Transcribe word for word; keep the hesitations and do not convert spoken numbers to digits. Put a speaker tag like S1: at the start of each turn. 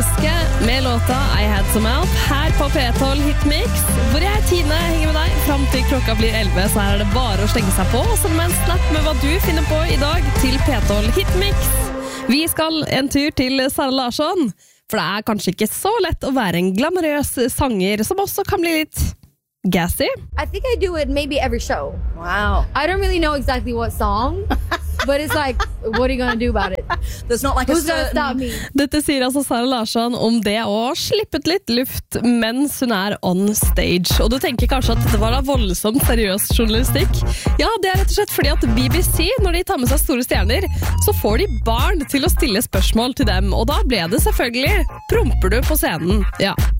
S1: elske med låta I Had Some Help her på P tolv Hitmix, hvor jeg, Tine, henger med deg frem til klokka blir elleve, så her er det bare å slenge seg på, og så med en snap med hva du finner på i dag til P tolv Hitmix. Vi skal en tur til Sara Larsson, for det er kanskje ikke så lett å være en glamorøs sanger, som også kan bli litt gassy.
S2: I think I do it maybe every show.
S3: Wow.
S2: I don't really know exactly what song, but it's like, what are you going to do about it?
S3: There's not like
S2: Who's
S3: a
S2: going to
S3: certain...
S2: stop me?
S1: Dette sier altså Sara Larsson om det å slippe ut litt luft mens hun er on stage. Og du tenker kanskje at dette var da voldsomt seriøs journalistikk. Ja, det er rett og slett fordi at B B C, når de tar med seg store stjerner, så får de barn til å stille spørsmål til dem. Og da ble det selvfølgelig, promper du på scenen? Ja.